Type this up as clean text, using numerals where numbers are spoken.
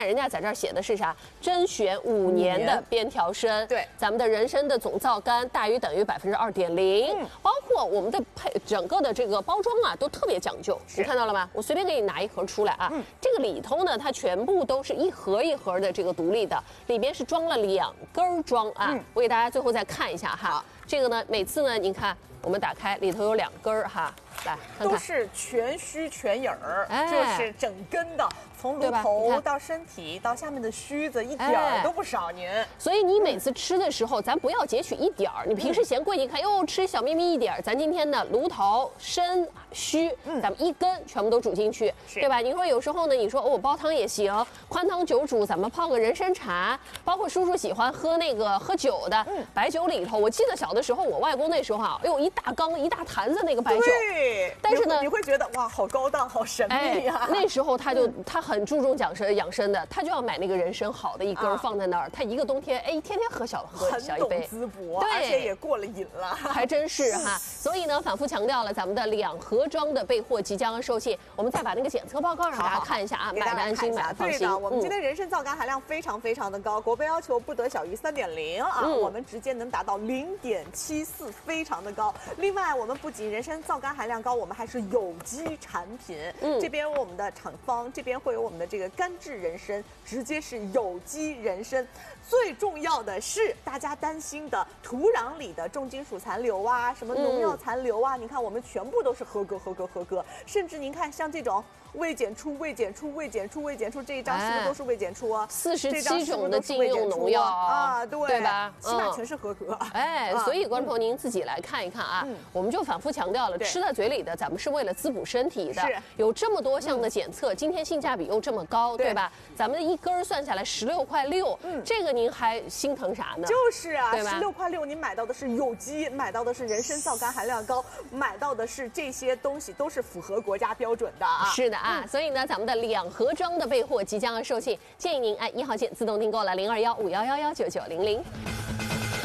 人家在这儿写的是啥？甄选5年的边条参， 对， 咱们的人参的总皂苷大于等于2.0%，包括我们的整个的这个包装啊，都特别讲究。你看到了吗？我随便给你拿一盒出来啊，这个里头呢，它全部都是一盒一盒的这个独立的，里边是装了2根装啊。我给大家最后再看一下哈，这个呢，每次呢，你看我们打开里头有2根哈。 来看看， 都是全须全影儿，就是整根的，从颅头到身体到下面的须子，一点儿都不少您。 所以你每次吃的时候，咱不要截取一点儿。你平时嫌贵，你看哟吃小咪咪一点儿，咱今天呢颅头、身、须，咱们1根全部都煮进去，对吧？你说有时候呢，你说我煲汤也行，宽汤久煮，咱们泡个人参茶，包括叔叔喜欢喝那个喝酒的，白酒里头，我记得小的时候，我外公那时候啊，哎呦一大缸一大坛子那个白酒。 但是呢，你会觉得哇，好高档，好神秘啊！ 那时候他很注重养生的，他就要买那个人参好的1根放在那儿，他一个冬天天天喝小一杯， 滋补，而且也过了瘾了， 还真是哈。所以呢，反复强调了咱们的2盒装的备货即将售罄，我们再把那个检测报告让大家看一下啊，买的安心，买的放心。 对的，我们今天人参皂苷含量非常的高，国标要求不得小于3.0啊，我们直接能达到0.74，非常的高。另外，我们不仅人参皂苷含量高，我们还是有机产品，这边有我们的厂方，这边会有我们的这个干制人参，直接是有机人参。最重要的是，大家担心的土壤里的重金属残留啊，什么农药残留啊，你看我们全部都是合格，甚至您看像这种未检出这一张是不是都是未检出啊 ？47种的禁用农药啊，对吧？ 起码全是合格。 所以观众朋友您自己来看一看啊，我们就反复强调了，吃在嘴里的咱们是为了滋补身体的，有这么多项的检测，今天性价比又这么高，对吧？咱们1根算下来16.6块，这个您还心疼啥呢？ 就是啊，16.6块，您买到的是有机，买到的是人参皂苷含量高，买到的是这些东西都是符合国家标准的啊。 是的啊，所以呢，咱们的2盒装的备货即将要售罄，建议您按1号键自动订购了02151119900。